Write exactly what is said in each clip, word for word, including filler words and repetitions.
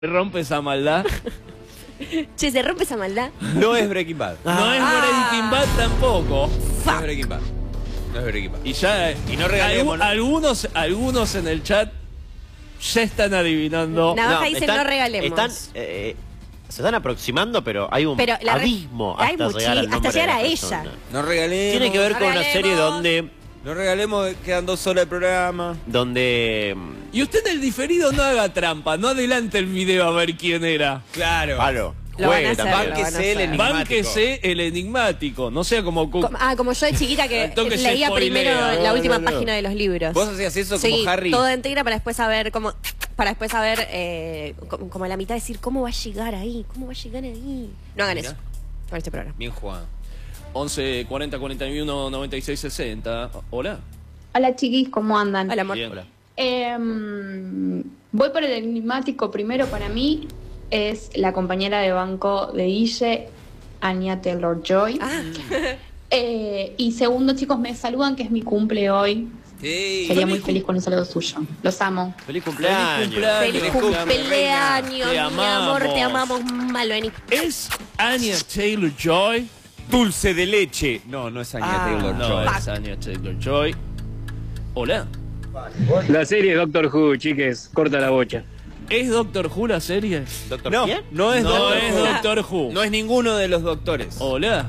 rompe esa maldad. Che, ¿se rompe esa maldad? No es Breaking Bad. No es Breaking Bad tampoco. No es Breaking Bad. No es Breaking Bad. Y ya Y no regalemos, algu- ¿no? algunos, algunos en el chat ya están adivinando. Navaja dice no regalemos. Están, eh, se están aproximando, pero hay un Pero la re- abismo hay hasta muchi- llegar al hasta nombre llegar de la a persona. ella. No regalemos. Tiene que ver No con una regalemos. serie donde... No regalemos, quedan dos horas de programa. donde Y usted en el diferido no haga trampa, no adelante el video a ver quién era. Claro. Palo. Lo van a Juegue hacer, también. lo van a Bánquese el hacer. enigmático. Bánquese el enigmático, no sea como... cu- Com- Ah, como yo de chiquita que Al toque se leía spoilea. primero No, la no, última no. página de los libros. ¿Vos hacías eso Sí, como Harry? todo entera para después saber cómo... Para después saber, eh, como, como a la mitad decir, ¿cómo va a llegar ahí? ¿Cómo va a llegar ahí? No hagan Mirá. eso con este programa. Bien jugado. once cuarenta cuarenta y uno noventa y seis sesenta. Hola. Hola chiquis, ¿cómo andan? Hola, amor. Bien. Hola. Eh, voy por el enigmático. Primero para mí es la compañera de banco de Guille, Anya Taylor-Joy. Ah, Eh, y segundo, chicos, me saludan que es mi cumple hoy. Sí. Sería muy feliz con un saludo suyo. Los amo. Feliz cumpleaños. cumpleaños. feliz Feliz cumpleaños, Te mi amor, te amamos. amamos malo, vení. ¿Es Anya Taylor-Joy? Dulce de leche. No, no es Anya Ah, Taylor No, Joy. es Anya Taylor-Joy. Hola. La serie Doctor Who, chiques, corta la bocha. ¿Es Doctor Who la serie? ¿Doctor No, quién? no es No Doctor es Who. Doctor Who. No es ninguno de los doctores. Hola.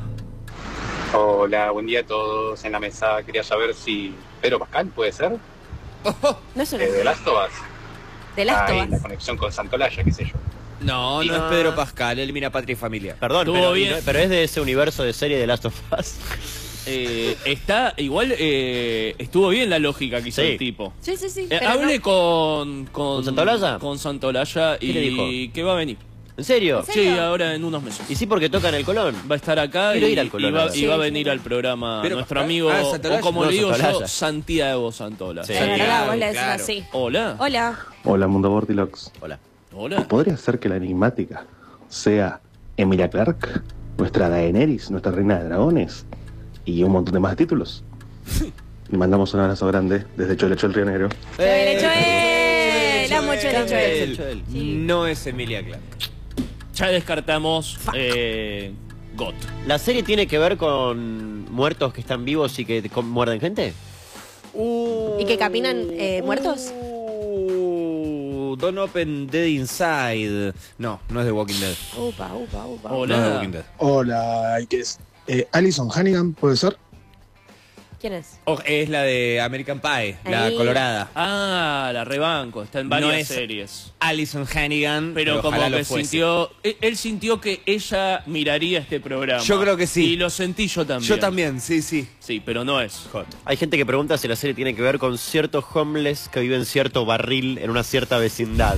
Hola, buen día a todos en la mesa. Quería saber si Pedro Pascal puede ser, No es una... eh, de Last of Us. De las Ahí, la tobas. conexión con Santolaya, qué sé yo. No, no es Pedro Pascal. Él mira Patria y Familia. Perdón, Estuvo pero, bien. no- pero es de ese universo de serie de Last of Us. Eh, está, igual eh, estuvo bien la lógica que hizo Sí. el tipo. Sí, sí, sí. Eh, pero hable no. con, con... ¿Con Santolaya? Con Santolaya ¿Qué le y dijo? que va a venir. ¿En serio? ¿En serio? Sí, ahora en unos meses. Y sí, porque tocan el Colón. Va a estar acá Quiero y, ir al Colón y va, ahora. y va a Sí, venir sí. al programa Pero nuestro Pascal- amigo, ah, o Santolaya. como No, le digo yo, Santolaya. Santiago Santola. Sí. Es verdad, vos le decís claro. así. Hola. Hola. Hola Mundo Vortilox. Hola. Hola. ¿Podría ser que la enigmática sea Emilia Clarke, nuestra Daenerys, nuestra reina de dragones y un montón de más títulos? Le mandamos un abrazo grande desde Cholecho el Río Negro. Choel, Choel. Amo Choel, Choel. Choel. Sí. No es Emilia Clarke. Ya descartamos eh, Got. ¿La serie tiene que ver con muertos que están vivos y que con- muerden gente? ¿Y que caminan eh, muertos? Uh, Don't Open Dead Inside. No, no es The Walking Dead. Upa, upa, upa. No es The Hola. Walking Dead. Hola, ¿qué es? Eh, Alison Hannigan, ¿puede ser? ¿Quién es? Oh, es la de American Pie, la Ahí. colorada. Ah, la rebanco. Está en varias No es- series. Alison Hannigan, Pero como ojalá lo que fuese. sintió... Él, él sintió que ella miraría este programa. Yo creo que sí. Y lo sentí yo también. Yo también, sí, sí. Sí, pero no es. Hay gente que pregunta si la serie tiene que ver con ciertos homeless que viven en cierto barril en una cierta vecindad.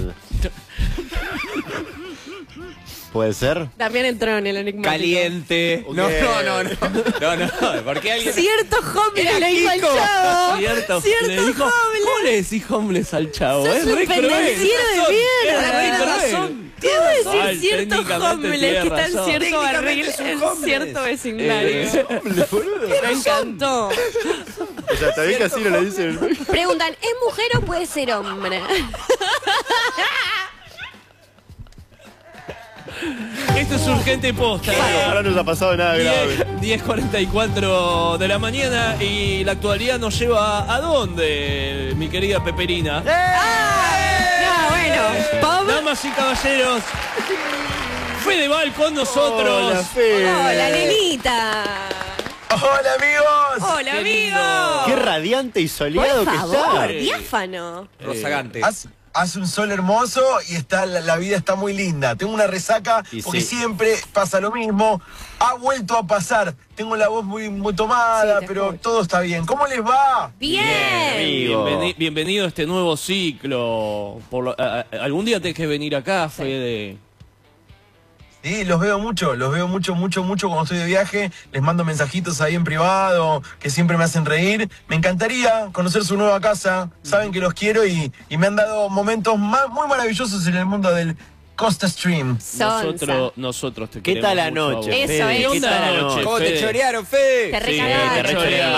¿Puede ser? También entró en el enigmático. Caliente. Ok. No, no, no, no. No, no. ¿Por qué alguien? Cierto homeless Era le dijo al Kiko. chavo. Cierto, Cierto le dijo, homeless. ¿cómo le decís homeless al chavo? Sos Es un re cruel. pendenciero de mierda. Es re Tenés cruel. razón. ¿Cómo decir Ay, cierto técnicamente homeless tiene que está en razón. cierto barril, Técnicamente es un en homeless. cierto vecindario? Eh, Me encantó. O sea, también que así no le dicen. Preguntan, ¿es mujer o puede ser hombre? Esto es urgente posta. Ahora no nos ha pasado nada grave. diez cuarenta y cuatro de la mañana y la actualidad nos lleva a dónde, mi querida Peperina. Ah, bueno. Pop. Damas y caballeros, Fedeval con nosotros. Hola, Fede. Hola, nenita. Hola amigos. Hola, Qué amigo. Qué radiante y soleado Por que favor, está. diáfano. Rozagante. Hace, hace un sol hermoso y está la, la vida está muy linda. Tengo una resaca Y porque sí. siempre pasa lo mismo. Ha vuelto a pasar. Tengo la voz muy, muy tomada, Sí, te pero escucho. todo está bien. ¿Cómo les va? Bien. amigo. Bienveni- bienvenido a este nuevo ciclo. Por lo- a- a- algún día tenés que venir acá, Fede. Sí, los veo mucho, los veo mucho, mucho, mucho cuando estoy de viaje. Les mando mensajitos ahí en privado que siempre me hacen reír. Me encantaría conocer su nueva casa. Saben que los quiero y, y me han dado momentos ma- muy maravillosos en el mundo del Costa Stream. Sonsa. Nosotros, nosotros te ¿Qué queremos tal la mucho a noche, vos. Eso Fede? es. ¿Qué ¿Qué tal la tal la noche? ¿Cómo te Fede? chorearon, Fede? Te Sí, recagaron. te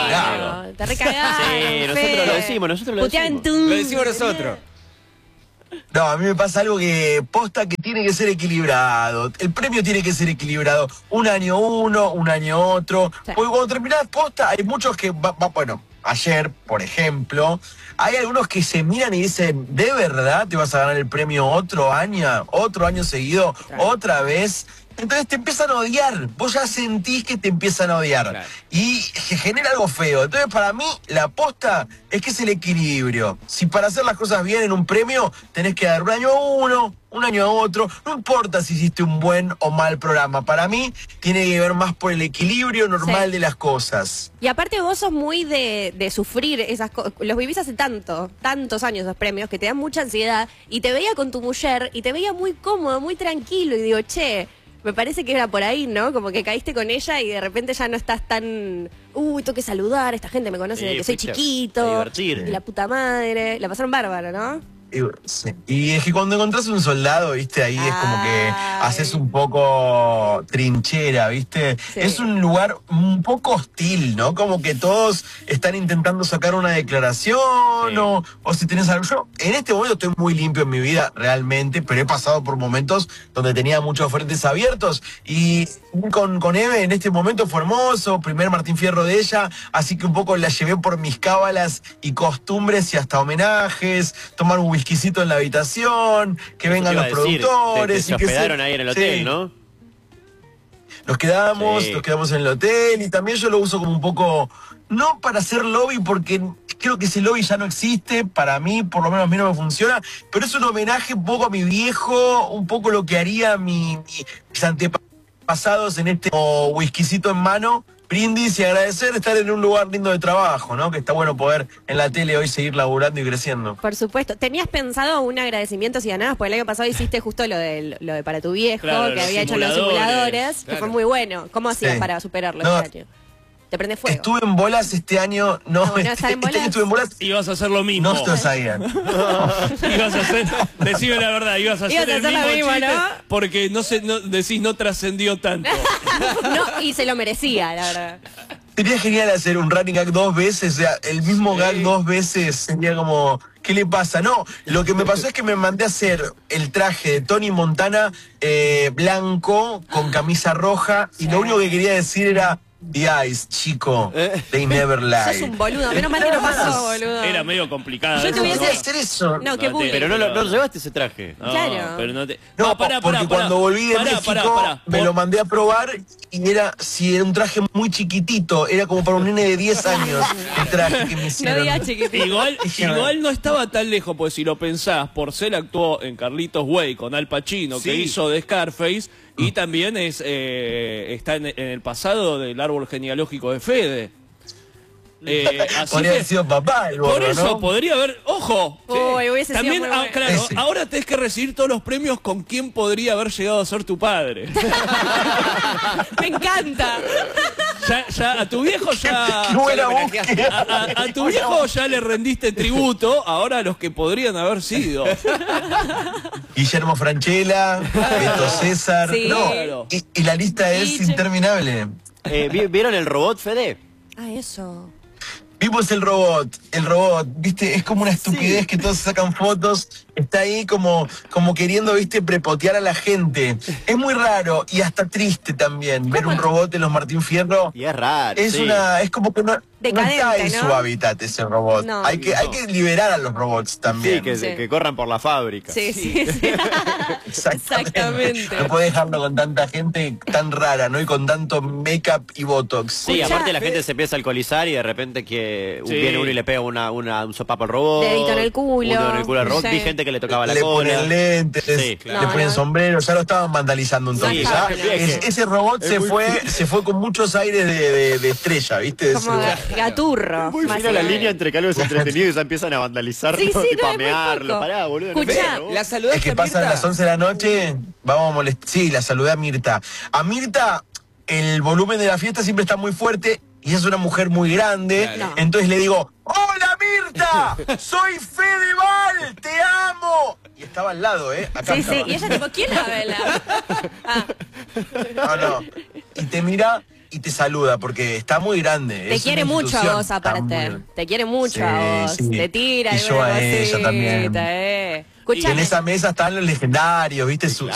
rechorearon. Te recagaron. Sí, nosotros lo decimos, nosotros lo Puteaban decimos. tú. Lo decimos nosotros. No, a mí me pasa algo que posta que tiene que ser equilibrado. El premio tiene que ser equilibrado. Un año uno, un año otro. Sí. Porque cuando terminás posta, hay muchos que, va, va, bueno, ayer, por ejemplo, hay algunos que se miran y dicen, ¿de verdad te vas a ganar el premio otro año? ¿Otro año seguido? Claro. ¿Otra vez? Entonces te empiezan a odiar. Vos ya sentís que te empiezan a odiar. Claro. Y se genera algo feo. Entonces, para mí, la aposta es que es el equilibrio. Si para hacer las cosas bien en un premio, tenés que dar un año a uno, un año a otro. No importa si hiciste un buen o mal programa. Para mí, tiene que ver más por el equilibrio normal Sí. de las cosas. Y aparte vos sos muy de, de sufrir esas cosas. Los vivís hace tanto, tantos años esos premios, que te dan mucha ansiedad. Y te veía con tu mujer y te veía muy cómodo, muy tranquilo. Y digo, che, me parece que era por ahí, ¿no? Como que caíste con ella y de repente ya no estás tan... Uy, tengo que saludar, esta gente me conoce Sí, desde que soy fuiste a chiquito. divertir. Y la puta madre. La pasaron bárbaro, ¿no? Y, sí. Y es que cuando encontrás un soldado, viste, ahí es como que Ay. haces un poco trinchera, viste. Sí. Es un lugar un poco hostil, ¿no? Como que todos están intentando sacar una declaración Sí. o, o si tenés algo. Yo en este momento estoy muy limpio en mi vida, realmente, pero he pasado por momentos donde tenía muchos frentes abiertos y con, con Eve en este momento fue hermoso, primer Martín Fierro de ella, así que un poco la llevé por mis cábalas y costumbres y hasta homenajes, tomar un whiskycito en la habitación, que vengan Te iba los a decir, productores. te- te y que hospedaron se- ahí en el sí. hotel, ¿no? Nos quedamos, Sí. nos quedamos en el hotel y también yo lo uso como un poco, no para hacer lobby porque creo que ese lobby ya no existe, para mí, por lo menos a mí no me funciona, pero es un homenaje un poco a mi viejo, un poco lo que haría mi, mi- mis antepasados en este como whiskycito en mano, brindis y agradecer estar en un lugar lindo de trabajo, ¿no? Que está bueno poder en la tele hoy seguir laburando y creciendo. Por supuesto. ¿Tenías pensado un agradecimiento si ganabas? Porque el año pasado hiciste justo lo de, lo de para tu viejo, Claro, que los había hecho los simuladores, simuladores, que claro. fue muy bueno. ¿Cómo hacías Sí. para superarlo No. este año? ¿Te prende fuego? Estuve en bolas este año, no, Ah, bueno, este, ¿estar en este año bolas? estuve en bolas, Ibas a hacer lo mismo. no te sabían. Ibas a hacer, decime la verdad, ibas a hacer Ibas a el hacer lo mismo mismo, chiste ¿no? porque no se, no, decís no trascendió tanto. No, y se lo merecía, la verdad. Sería genial hacer un running gag dos veces, o sea, el mismo Sí. gag dos veces, sería como, ¿qué le pasa? No, lo que me pasó es que me mandé a hacer el traje de Tony Montana eh, blanco con camisa roja y lo único que quería decir era, the eyes, chico, they never Sos un lie. boludo. Menos mal que no pasó, boludo. Era medio complicado. Yo eso, te hubiese- Quería hacer eso. No, qué No, bullying. Pero no, lo- no llevaste ese traje. No, Claro. pero no te... No, pará, porque pará, cuando pará. volví de Pará, México pará, pará. me Por- lo mandé a probar y era, si era un traje muy chiquitito, era como para un nene de diez años el traje que me No hicieron. digas chiquitito. Igual, Dijeron- igual no estaba tan lejos, porque si lo pensás, Porcel actuó en Carlitos Way con Al Pacino, que Sí. hizo de Scarface, y también es eh, está en, en el pasado del árbol genealógico de Fede. Eh, así Podría que, haber sido papá el por gordo, eso ¿no? podría haber, ojo, Uy, hubiese sido también, muy ah, bueno. claro, Ese. ahora tenés que recibir todos los premios con quién podría haber llegado a ser tu padre. Me encanta. Ya, ya a tu viejo ya. Qué buena Ya lo búsqueda. A, a- a tu viejo ya le rendiste tributo, ahora a los que podrían haber sido. Guillermo Franchella, Beto César. Sí. No, Claro. y, y la lista es Guille. interminable. Eh, ¿vi- ¿Vieron el robot, Fede? Ah, eso. Vimos el robot, el robot, viste, es como una estupidez que todos sacan fotos, está ahí como, como queriendo, viste, prepotear a la gente. Es muy raro y hasta triste también ver un robot en los Martín Fierro. Y es raro. Es sí. una, es como que no, no Decadente, está en ¿no? su hábitat ese robot. No. hay que, hay No. que liberar a los robots Sí, también. que, Sí. que corran por la fábrica. Sí, sí, sí. Exactamente. No podés dejarlo con tanta gente tan rara, ¿no? Y con tanto make-up y botox. Sí, Escuchá, aparte la gente se empieza a alcoholizar y de repente que Sí. viene uno y le pega una, una, un sopapo al robot. Dedito en el culo. Un dedo en el culo al robot. Sí. Vi gente que le tocaba la Le cola. ponen lentes, Sí, claro. le No, ponen no. sombrero, ya lo estaban vandalizando un No toque. está ya. bueno. Es- ese robot se fue, se fue con muchos aires de, de- de estrella, ¿viste? De Como ese- gaturro. Muy más fina la o menos. línea entre que algo es entretenido y ya empiezan a vandalizar, Sí, todo, sí, tipo no, a es muy mearlo. poco. Pará, boludo. no Escuchá, me- ¿no? ¿La saludaste Es que a pasan Mirta? las once de la noche, vamos a molestar. Sí, la saludé a Mirta. A Mirta, el volumen de la fiesta siempre está muy fuerte y es una mujer muy grande. Claro. Entonces le digo, ¡Hola Mirta! ¡Soy Fedeval! ¡Te amo! Y estaba al lado, ¿eh? Acá Sí, sí. estaba. Y ella tipo, ¿quién habla? Ah, No, no. Y te mira y te saluda porque está muy grande. te es quiere una mucho a institución. vos Está aparte. muy- Te quiere mucho Sí, a vos. sí. Te tira Y yo alguna a ella cosita, también. eh. Y en esa mesa están los legendarios, ¿viste? Su,